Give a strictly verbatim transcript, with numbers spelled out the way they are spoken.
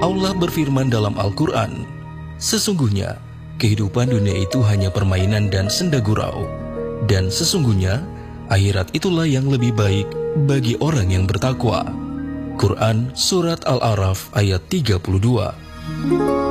Allah berfirman dalam Al-Quran, "Sesungguhnya kehidupan dunia itu hanya permainan dan senda gurau, dan sesungguhnya akhirat itulah yang lebih baik bagi orang yang bertakwa." Quran Surat Al-A'raf ayat tiga puluh dua.